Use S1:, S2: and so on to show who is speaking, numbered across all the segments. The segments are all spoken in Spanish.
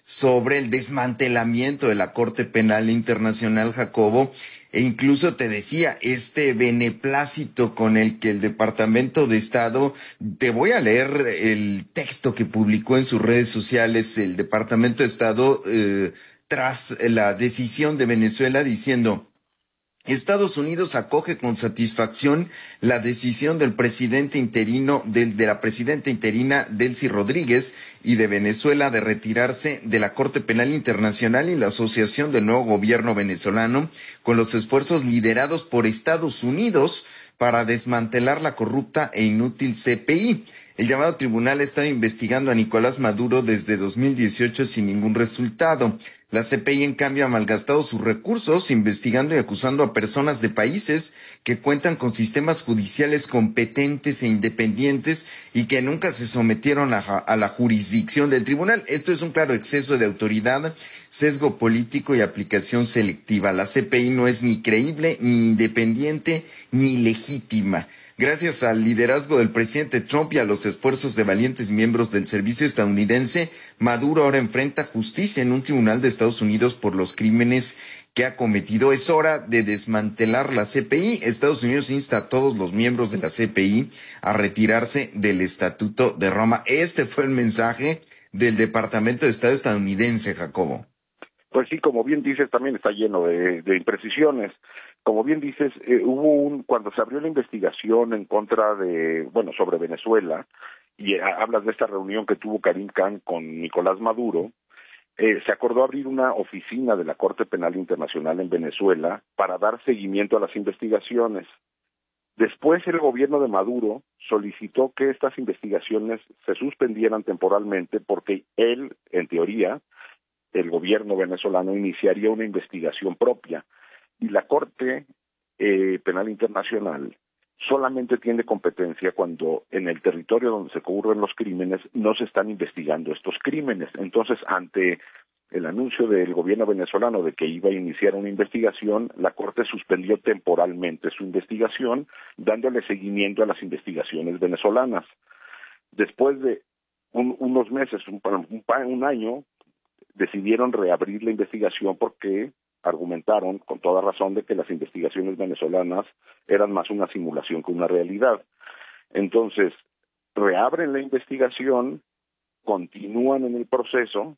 S1: sobre el desmantelamiento de la Corte Penal Internacional, Jacobo, e incluso te decía, este beneplácito con el que el Departamento de Estado, te voy a leer el texto que publicó en sus redes sociales el Departamento de Estado tras la decisión de Venezuela diciendo: Estados Unidos acoge con satisfacción la decisión del presidente interino, de la presidenta interina Delcy Rodríguez y de Venezuela de retirarse de la Corte Penal Internacional y la asociación del nuevo gobierno venezolano con los esfuerzos liderados por Estados Unidos para desmantelar la corrupta e inútil CPI. El llamado tribunal ha estado investigando a Nicolás Maduro desde 2018 sin ningún resultado. La CPI, en cambio, ha malgastado sus recursos investigando y acusando a personas de países que cuentan con sistemas judiciales competentes e independientes y que nunca se sometieron a la jurisdicción del tribunal. Esto es un claro exceso de autoridad, sesgo político y aplicación selectiva. La CPI no es ni creíble, ni independiente, ni legítima. Gracias al liderazgo del presidente Trump y a los esfuerzos de valientes miembros del servicio estadounidense, Maduro ahora enfrenta justicia en un tribunal de Estados Unidos por los crímenes que ha cometido. Es hora de desmantelar la CPI. Estados Unidos insta a todos los miembros de la CPI a retirarse del Estatuto de Roma. Este fue el mensaje del Departamento de Estado estadounidense, Jacobo.
S2: Pues sí, como bien dices, también está lleno de imprecisiones. Como bien dices, cuando se abrió la investigación en contra sobre Venezuela, y hablas de esta reunión que tuvo Karim Khan con Nicolás Maduro, se acordó abrir una oficina de la Corte Penal Internacional en Venezuela para dar seguimiento a las investigaciones. Después el gobierno de Maduro solicitó que estas investigaciones se suspendieran temporalmente porque él, en teoría, el gobierno venezolano iniciaría una investigación propia. Y la Corte Penal Internacional solamente tiene competencia cuando en el territorio donde se ocurren los crímenes no se están investigando estos crímenes. Entonces, ante el anuncio del gobierno venezolano de que iba a iniciar una investigación, la Corte suspendió temporalmente su investigación, dándole seguimiento a las investigaciones venezolanas. Después de unos meses, un año, decidieron reabrir la investigación porque argumentaron con toda razón de que las investigaciones venezolanas eran más una simulación que una realidad. Entonces, reabren la investigación, continúan en el proceso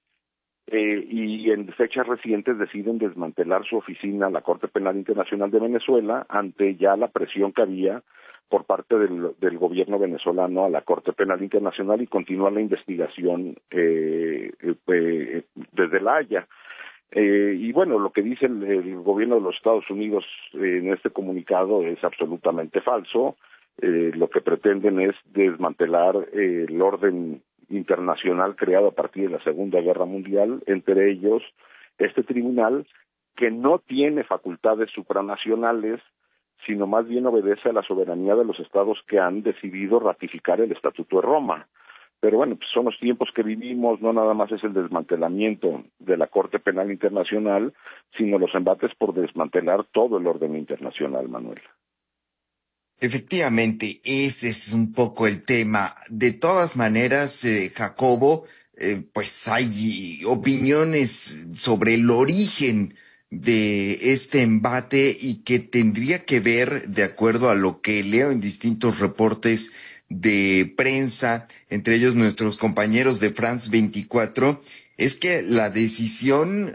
S2: y en fechas recientes deciden desmantelar su oficina, la Corte Penal Internacional de Venezuela, ante ya la presión que había por parte del gobierno venezolano a la Corte Penal Internacional y continúa la investigación desde La Haya. Y bueno, lo que dice el gobierno de los Estados Unidos en este comunicado es absolutamente falso. Lo que pretenden es desmantelar el orden internacional creado a partir de la Segunda Guerra Mundial, entre ellos este tribunal que no tiene facultades supranacionales, sino más bien obedece a la soberanía de los estados que han decidido ratificar el Estatuto de Roma. Pero bueno, pues son los tiempos que vivimos, no nada más es el desmantelamiento de la Corte Penal Internacional, sino los embates por desmantelar todo el orden internacional, Manuel.
S1: Efectivamente, ese es un poco el tema. De todas maneras, Jacobo, pues hay opiniones sobre el origen de este embate y que tendría que ver, de acuerdo a lo que leo en distintos reportes de prensa, entre ellos nuestros compañeros de France 24, es que la decisión,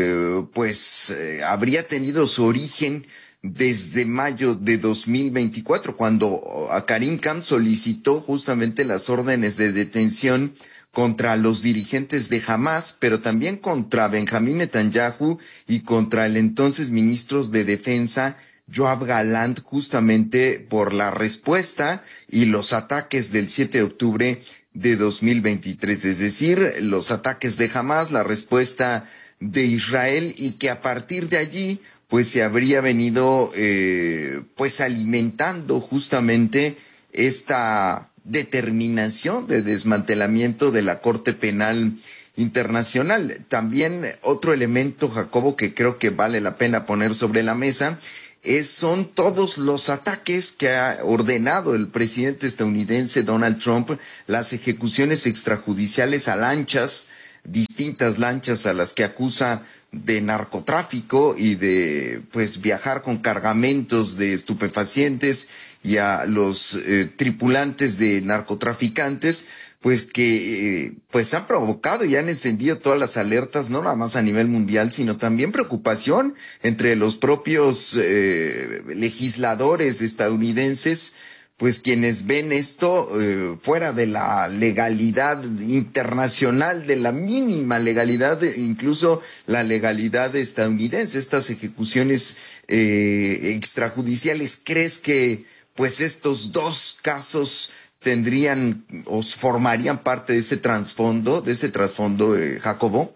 S1: habría tenido su origen desde mayo de 2024, cuando a Karim Khan solicitó justamente las órdenes de detención contra los dirigentes de Hamás, pero también contra Benjamín Netanyahu y contra el entonces ministro de Defensa, Yoav Gallant, justamente por la respuesta y los ataques del 7 de octubre de 2023, es decir, los ataques de Hamás, la respuesta de Israel, y que a partir de allí pues se habría venido alimentando justamente esta determinación de desmantelamiento de la Corte Penal Internacional. También otro elemento, Jacobo, que creo que vale la pena poner sobre la mesa son todos los ataques que ha ordenado el presidente estadounidense Donald Trump, las ejecuciones extrajudiciales a lanchas distintas lanchas a las que acusa de narcotráfico y de pues viajar con cargamentos de estupefacientes, y a los tripulantes de narcotraficantes, pues que pues han provocado y han encendido todas las alertas, no nada más a nivel mundial, sino también preocupación entre los propios legisladores estadounidenses, pues quienes ven esto fuera de la legalidad internacional, de la mínima legalidad, incluso la legalidad estadounidense, estas ejecuciones extrajudiciales. ¿Crees que pues estos dos casos tendrían o formarían parte de ese trasfondo, Jacobo?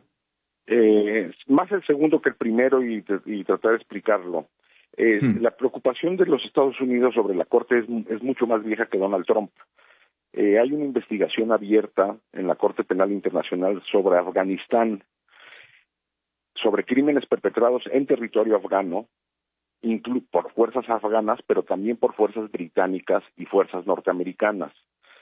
S2: Más el segundo que el primero y tratar de explicarlo.
S1: Hmm.
S2: La preocupación de los Estados Unidos sobre la Corte es mucho más vieja que Donald Trump. Hay una investigación abierta en la Corte Penal Internacional sobre Afganistán, sobre crímenes perpetrados en territorio afgano, por fuerzas afganas, pero también por fuerzas británicas y fuerzas norteamericanas.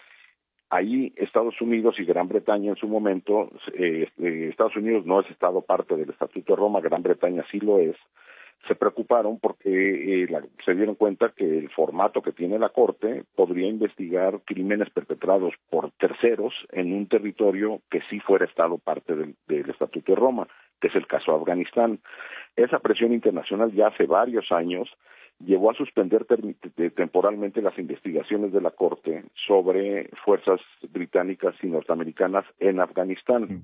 S2: Ahí Estados Unidos y Gran Bretaña en su momento, Estados Unidos no es Estado parte del Estatuto de Roma, Gran Bretaña sí lo es, se preocuparon porque se dieron cuenta que el formato que tiene la Corte podría investigar crímenes perpetrados por terceros en un territorio que sí fuera Estado parte del Estatuto de Roma, que es el caso de Afganistán. Esa presión internacional ya hace varios años llevó a suspender temporalmente las investigaciones de la Corte sobre fuerzas británicas y norteamericanas en Afganistán.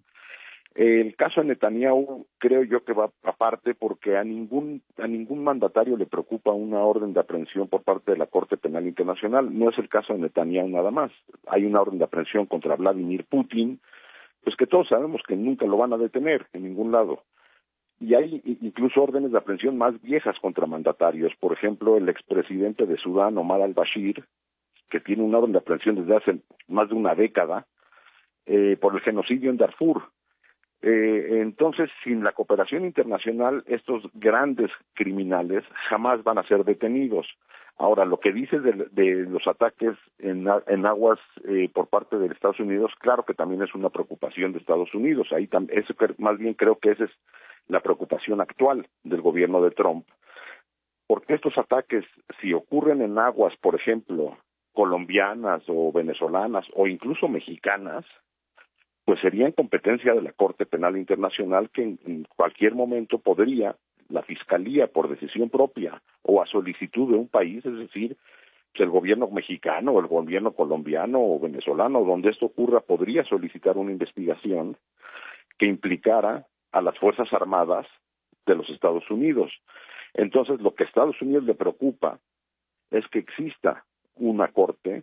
S2: El caso de Netanyahu creo yo que va aparte porque a ningún mandatario le preocupa una orden de aprehensión por parte de la Corte Penal Internacional. No es el caso de Netanyahu nada más. Hay una orden de aprehensión contra Vladimir Putin, pues que todos sabemos que nunca lo van a detener en ningún lado. Y hay incluso órdenes de aprehensión más viejas contra mandatarios. Por ejemplo, el expresidente de Sudán, Omar al-Bashir, que tiene una orden de aprehensión desde hace más de una década por el genocidio en Darfur. Entonces, sin la cooperación internacional, estos grandes criminales jamás van a ser detenidos. Ahora, lo que dices de los ataques en aguas por parte de Estados Unidos, claro que también es una preocupación de Estados Unidos. Ahí eso más bien creo que esa es la preocupación actual del gobierno de Trump, porque estos ataques, si ocurren en aguas, por ejemplo, colombianas o venezolanas o incluso mexicanas, pues sería en competencia de la Corte Penal Internacional, que en cualquier momento podría la Fiscalía, por decisión propia o a solicitud de un país, es decir, pues el gobierno mexicano o el gobierno colombiano o venezolano, donde esto ocurra, podría solicitar una investigación que implicara a las Fuerzas Armadas de los Estados Unidos. Entonces, lo que a Estados Unidos le preocupa es que exista una corte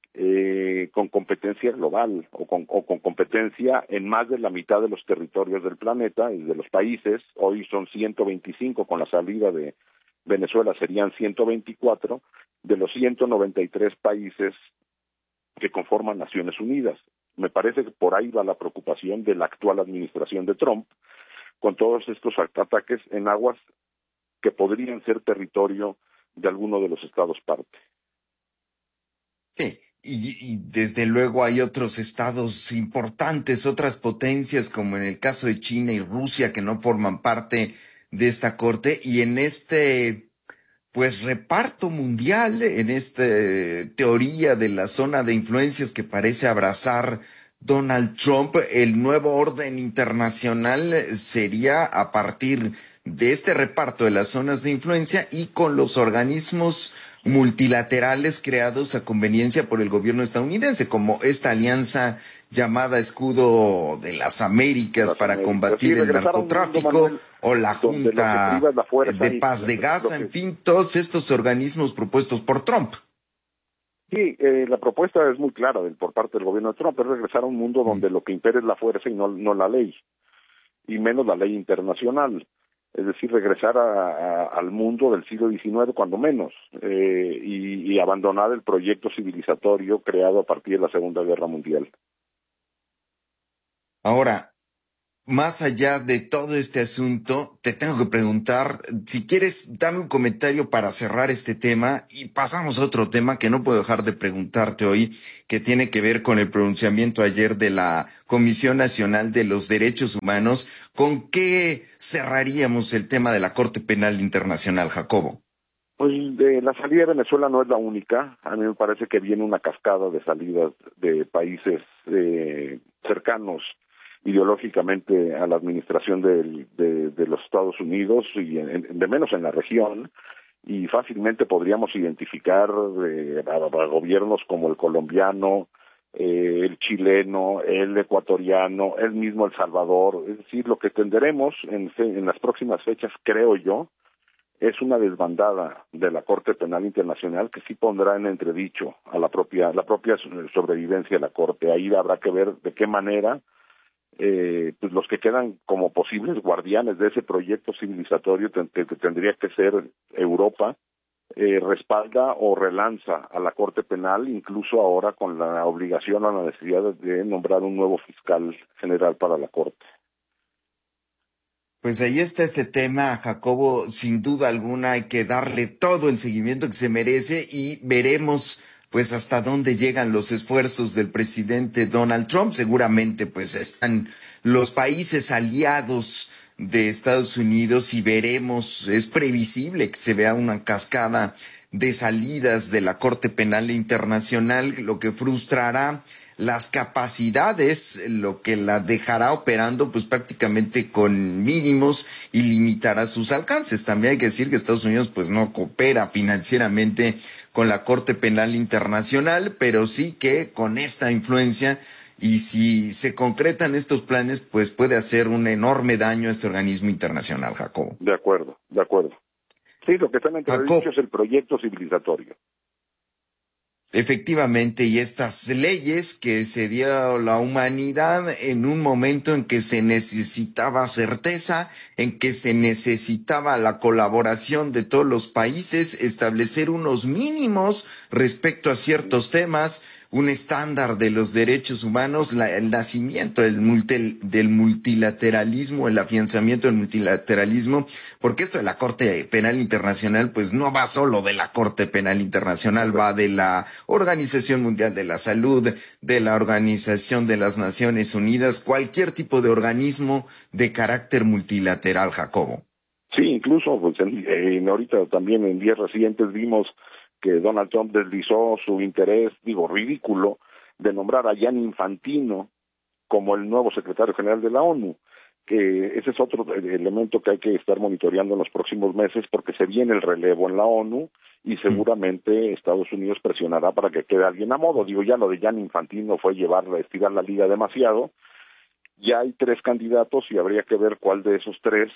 S2: con competencia global o con competencia en más de la mitad de los territorios del planeta y de los países. Hoy son 125, con la salida de Venezuela serían 124 de los 193 países que conforman Naciones Unidas. Me parece que por ahí va la preocupación de la actual administración de Trump con todos estos ataques en aguas que podrían ser territorio de alguno de los estados parte.
S1: Sí, y desde luego hay otros estados importantes, otras potencias, como en el caso de China y Rusia, que no forman parte de esta corte, y en este pues reparto mundial, en esta teoría de la zona de influencias que parece abrazar Donald Trump, el nuevo orden internacional sería a partir de este reparto de las zonas de influencia y con los organismos multilaterales creados a conveniencia por el gobierno estadounidense, como esta alianza llamada Escudo de las
S2: De
S1: Américas
S2: las
S1: para
S2: Américas. Sí,
S1: combatir el
S2: regresar a un mundo,
S1: narcotráfico,
S2: Manuel,
S1: o la
S2: donde lo que
S1: Junta
S2: priva es la fuerza
S1: de
S2: y
S1: Paz de
S2: lo
S1: Gaza, en
S2: que
S1: fin, todos estos organismos propuestos por Trump.
S2: sí, la propuesta es muy clara por parte del gobierno de Trump, es regresar a un mundo
S1: Mm.
S2: donde lo que impere es la fuerza y no la ley, y menos la ley internacional. Es decir, regresar al mundo del siglo XIX, cuando menos, y abandonar el proyecto civilizatorio creado a partir de la Segunda Guerra Mundial.
S1: Ahora, más allá de todo este asunto, te tengo que preguntar, si quieres, dame un comentario para cerrar este tema y pasamos a otro tema que no puedo dejar de preguntarte hoy, que tiene que ver con el pronunciamiento ayer de la Comisión Nacional de los Derechos Humanos. ¿Con qué cerraríamos el tema de la Corte Penal Internacional, Jacobo?
S2: Pues la salida de Venezuela no es la única. A mí me parece que viene una cascada de salidas de países cercanos ideológicamente a la administración de los Estados Unidos y de menos en la región, y fácilmente podríamos identificar a gobiernos como el colombiano, el chileno, el ecuatoriano, el mismo El Salvador. Es decir, lo que tendremos en las próximas fechas, creo yo, es una desbandada de la Corte Penal Internacional que sí pondrá en entredicho a la propia sobrevivencia de la Corte. Ahí habrá que ver de qué manera pues los que quedan como posibles guardianes de ese proyecto civilizatorio que tendría que ser Europa, respalda o relanza a la Corte Penal, incluso ahora con la obligación o la necesidad de nombrar un nuevo fiscal general para la Corte.
S1: Pues ahí está este tema, Jacobo. Sin duda alguna hay que darle todo el seguimiento que se merece y veremos pues hasta dónde llegan los esfuerzos del presidente Donald Trump. Seguramente pues están los países aliados de Estados Unidos y veremos, es previsible que se vea una cascada de salidas de la Corte Penal Internacional, lo que frustrará las capacidades, lo que la dejará operando pues prácticamente con mínimos y limitará sus alcances. También hay que decir que Estados Unidos pues no coopera financieramente con la Corte Penal Internacional, pero sí que con esta influencia, y si se concretan estos planes, pues puede hacer un enorme daño a este organismo internacional, Jacobo.
S2: De acuerdo, de acuerdo. Sí, lo que está en entredicho es el proyecto civilizatorio.
S1: Efectivamente, y estas leyes que se dio la humanidad en un momento en que se necesitaba certeza, en que se necesitaba la colaboración de todos los países, establecer unos mínimos respecto a ciertos temas, un estándar de los derechos humanos, el nacimiento del multilateralismo, el afianzamiento del multilateralismo, porque esto de la Corte Penal Internacional, pues no va solo de la Corte Penal Internacional, va de la Organización Mundial de la Salud, de la Organización de las Naciones Unidas, cualquier tipo de organismo de carácter multilateral, Jacobo.
S2: Sí, incluso pues ahorita también en días recientes vimos que Donald Trump deslizó su interés, ridículo, de nombrar a Gianni Infantino como el nuevo secretario general de la ONU, que ese es otro elemento que hay que estar monitoreando en los próximos meses porque se viene el relevo en la ONU y seguramente Estados Unidos presionará para que quede alguien a modo. Ya lo de Gianni Infantino fue estirar la liga demasiado. Ya hay 3 candidatos y habría que ver cuál de esos 3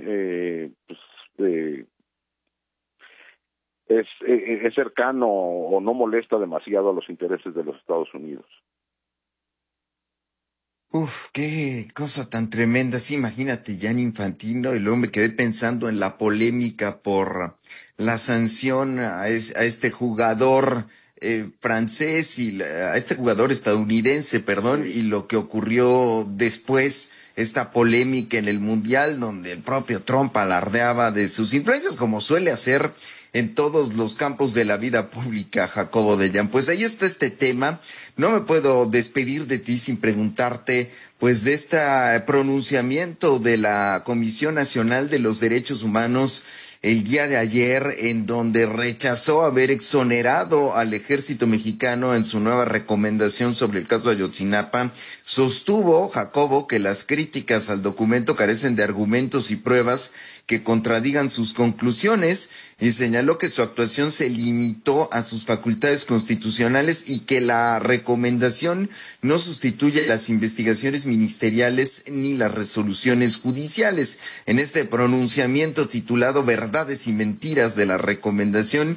S2: es cercano o no molesta demasiado a los intereses de los Estados Unidos.
S1: Uf, qué cosa tan tremenda. Sí, imagínate, Gianni Infantino, y luego me quedé pensando en la polémica por la sanción a este jugador francés y a este jugador estadounidense, perdón, y lo que ocurrió después, esta polémica en el Mundial, donde el propio Trump alardeaba de sus influencias, como suele hacer en todos los campos de la vida pública, Jacobo Dellán. Pues ahí está este tema. No me puedo despedir de ti sin preguntarte, pues, de este pronunciamiento de la Comisión Nacional de los Derechos Humanos el día de ayer, en donde rechazó haber exonerado al ejército mexicano en su nueva recomendación sobre el caso Ayotzinapa. Sostuvo, Jacobo, que las críticas al documento carecen de argumentos y pruebas que contradigan sus conclusiones, y señaló que su actuación se limitó a sus facultades constitucionales y que la recomendación no sustituye las investigaciones ministeriales ni las resoluciones judiciales. En este pronunciamiento titulado Verdades y Mentiras de la Recomendación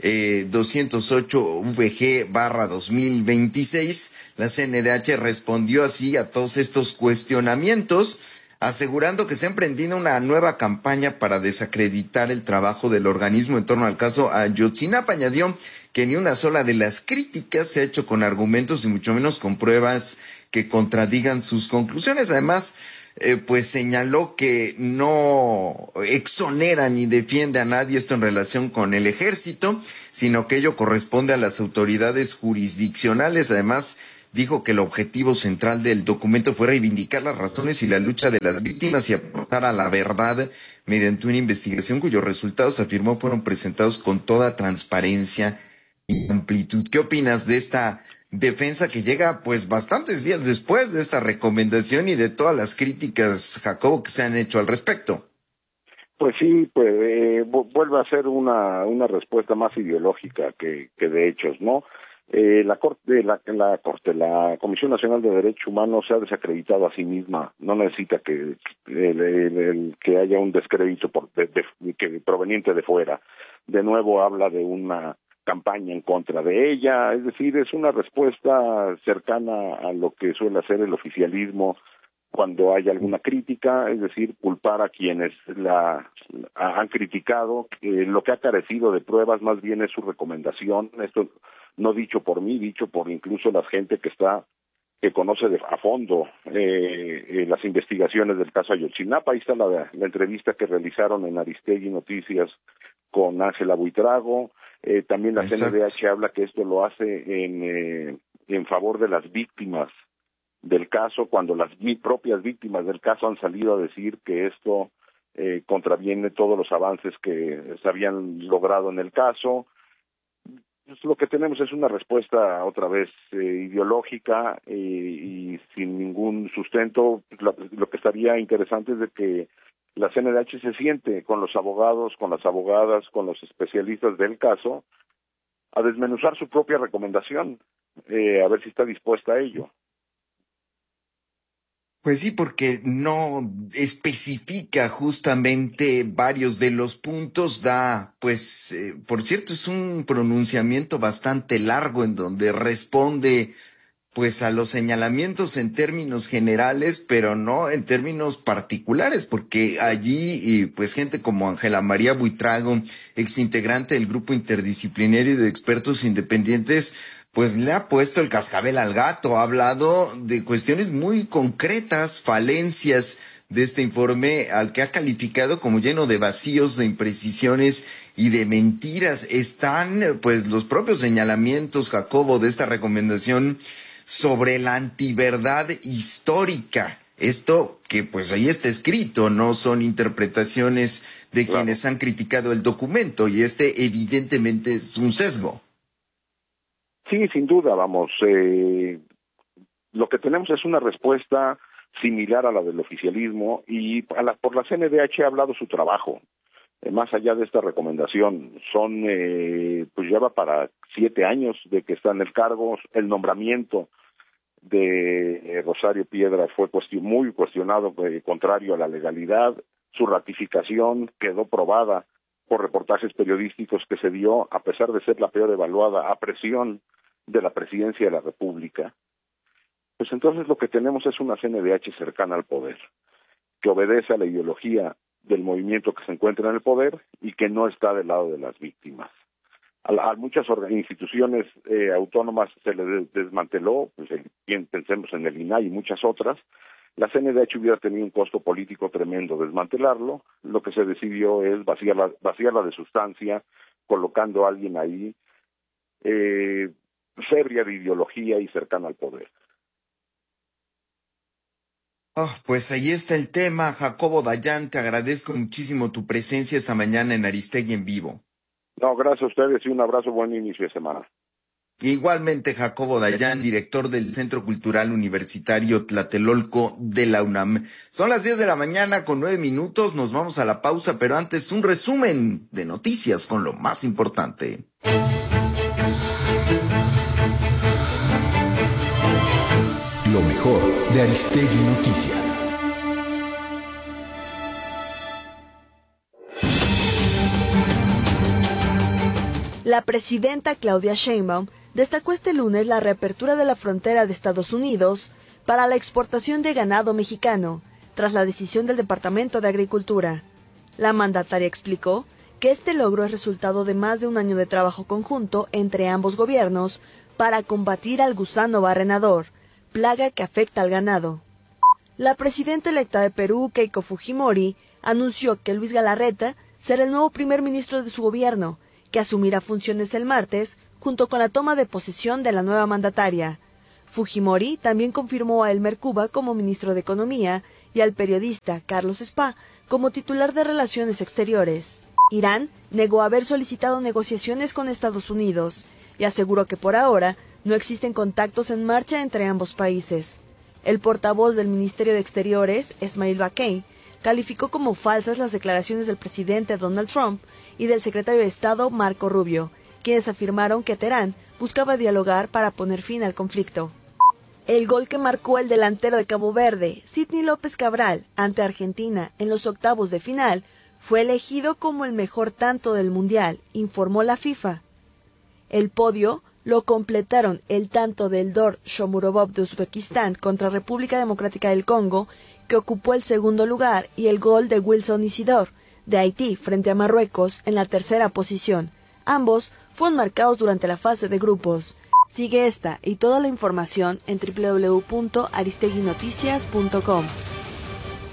S1: 208 VG/2026, la CNDH respondió así a todos estos cuestionamientos, asegurando que se ha emprendido una nueva campaña para desacreditar el trabajo del organismo en torno al caso Ayotzinapa. Añadió que ni una sola de las críticas se ha hecho con argumentos y mucho menos con pruebas que contradigan sus conclusiones. Además, pues señaló que no exonera ni defiende a nadie esto en relación con el ejército, sino que ello corresponde a las autoridades jurisdiccionales. Además, dijo que el objetivo central del documento fue reivindicar las razones y la lucha de las víctimas y aportar a la verdad mediante una investigación cuyos resultados, afirmó, fueron presentados con toda transparencia y amplitud. ¿Qué opinas de esta defensa que llega pues bastantes días después de esta recomendación y de todas las críticas, Jacobo, que se han hecho al respecto?
S2: Pues sí, pues vuelve a ser una respuesta más ideológica que de hechos, ¿no? La Comisión Nacional de Derechos Humanos se ha desacreditado a sí misma, no necesita que que haya un descrédito que proveniente de fuera. De nuevo habla de una campaña en contra de ella, es decir, es una respuesta cercana a lo que suele hacer el oficialismo cuando hay alguna crítica, es decir, culpar a quienes han criticado. Lo que ha carecido de pruebas más bien es su recomendación, esto no dicho por mí, dicho por incluso la gente que conoce a fondo las investigaciones del caso Ayotzinapa. Ahí está la entrevista que realizaron en Aristegui Noticias con Ángela Buitrago. También la CNDH habla que esto lo hace en favor de las víctimas del caso, cuando las propias víctimas del caso han salido a decir que esto contraviene todos los avances que se habían logrado en el caso. Pues lo que tenemos es una respuesta otra vez ideológica y sin ningún sustento. Lo que estaría interesante es de que la CNDH se siente con los abogados, con las abogadas, con los especialistas del caso a desmenuzar su propia recomendación, a ver si está dispuesta a ello.
S1: Pues sí, porque no especifica justamente varios de los puntos, por cierto, es un pronunciamiento bastante largo en donde responde pues a los señalamientos en términos generales, pero no en términos particulares, porque allí pues gente como Ángela María Buitrago, exintegrante del grupo interdisciplinario de expertos independientes, pues le ha puesto el cascabel al gato, ha hablado de cuestiones muy concretas, falencias de este informe, al que ha calificado como lleno de vacíos, de imprecisiones y de mentiras. Están pues los propios señalamientos, Jacobo, de esta recomendación sobre la antiverdad histórica. Esto que pues ahí está escrito, no son interpretaciones de quienes han criticado el documento, y evidentemente es un sesgo.
S2: Sí, sin duda, vamos. Lo que tenemos es una respuesta similar a la del oficialismo y por la CNDH ha hablado su trabajo. Más allá de esta recomendación, pues ya va para 7 años de que está en el cargo. El nombramiento de Rosario Piedra fue muy cuestionado, contrario a la legalidad. Su ratificación quedó probada por reportajes periodísticos que se dio, a pesar de ser la peor evaluada, a presión de la Presidencia de la República. Pues entonces lo que tenemos es una CNDH cercana al poder, que obedece a la ideología del movimiento que se encuentra en el poder y que no está del lado de las víctimas. A muchas instituciones autónomas se les desmanteló, pues pensemos en el INAI y muchas otras. La CNDH hubiera tenido un costo político tremendo desmantelarlo. Lo que se decidió es vaciarla de sustancia, colocando a alguien ahí férrea de ideología y cercana al poder.
S1: Pues ahí está el tema, Jacobo Dayan, te agradezco muchísimo tu presencia esta mañana en Aristegui en vivo.
S2: No, gracias a ustedes y un abrazo, buen inicio de semana.
S1: Igualmente, Jacobo Dayan, director del Centro Cultural Universitario Tlatelolco de la UNAM. Son las 10 de la mañana con 9 minutos, nos vamos a la pausa, pero antes un resumen de noticias con lo más importante.
S3: Lo mejor de Aristegui Noticias.
S4: La presidenta Claudia Sheinbaum destacó este lunes la reapertura de la frontera de Estados Unidos para la exportación de ganado mexicano, tras la decisión del Departamento de Agricultura. La mandataria explicó que este logro es resultado de más de un año de trabajo conjunto entre ambos gobiernos para combatir al gusano barrenador, plaga que afecta al ganado. La presidenta electa de Perú, Keiko Fujimori, anunció que Luis Galarreta será el nuevo primer ministro de su gobierno, que asumirá funciones el martes, junto con la toma de posesión de la nueva mandataria. Fujimori también confirmó a Elmer Cuba como ministro de Economía y al periodista Carlos Spa como titular de Relaciones Exteriores. Irán negó haber solicitado negociaciones con Estados Unidos y aseguró que por ahora no existen contactos en marcha entre ambos países. El portavoz del Ministerio de Exteriores, Esmail Bakay, calificó como falsas las declaraciones del presidente Donald Trump y del secretario de Estado Marco Rubio, quienes afirmaron que Teherán buscaba dialogar para poner fin al conflicto. El gol que marcó el delantero de Cabo Verde, Sidney López Cabral, ante Argentina en los octavos de final, fue elegido como el mejor tanto del Mundial, informó la FIFA. El podio lo completaron el tanto del Eldor Shomurodov de Uzbekistán contra República Democrática del Congo, que ocupó el segundo lugar, y el gol de Wilson Isidore, de Haití, frente a Marruecos, en la tercera posición. Ambos fueron marcados durante la fase de grupos. Sigue esta y toda la información en www.aristeguinoticias.com.